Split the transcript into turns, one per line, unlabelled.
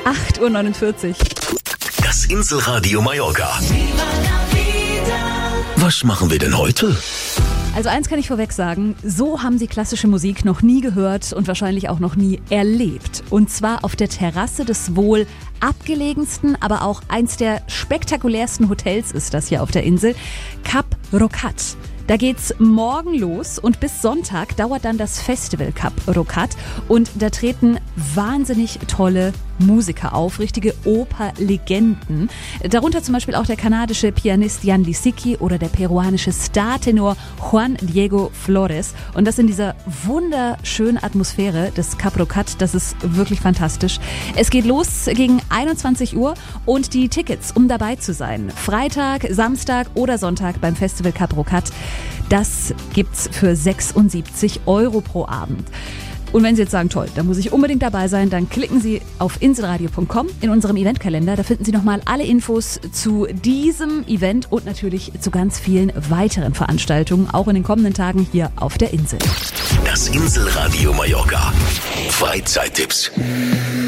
8:49 Uhr.
Das Inselradio Mallorca. Was machen wir denn heute?
Also eins kann ich vorweg sagen, so haben Sie klassische Musik noch nie gehört und wahrscheinlich auch noch nie erlebt. Und zwar auf der Terrasse des wohl abgelegensten, aber auch eins der spektakulärsten Hotels ist das hier auf der Insel, Cap Rocat. Da geht's morgen los und bis Sonntag dauert dann das Festival Cap Rocat und da treten wahnsinnig tolle Musiker auf, richtige Operlegenden. Darunter zum Beispiel auch der kanadische Pianist Jan Lisicki oder der peruanische Startenor Juan Diego Flores. Und das in dieser wunderschönen Atmosphäre des Cap Rocat, das ist wirklich fantastisch. Es geht los gegen 21 Uhr und die Tickets, um dabei zu sein, Freitag, Samstag oder Sonntag beim Festival Cap Rocat, das gibt's für 76 € pro Abend. Und wenn Sie jetzt sagen, toll, da muss ich unbedingt dabei sein, dann klicken Sie auf inselradio.com in unserem Eventkalender. Da finden Sie nochmal alle Infos zu diesem Event und natürlich zu ganz vielen weiteren Veranstaltungen, auch in den kommenden Tagen hier auf der Insel.
Das Inselradio Mallorca. Freizeittipps.